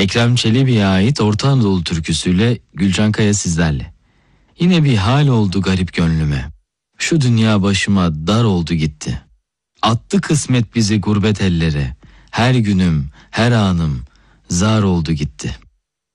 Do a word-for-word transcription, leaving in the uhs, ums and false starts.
Ekrem Çelebi'ye ait Orta Anadolu türküsüyle Gülcan Kaya sizlerle. Yine bir hal oldu garip gönlüme. Şu dünya başıma dar oldu gitti. Attı kısmet bizi gurbet ellere. Her günüm, her anım zar oldu gitti.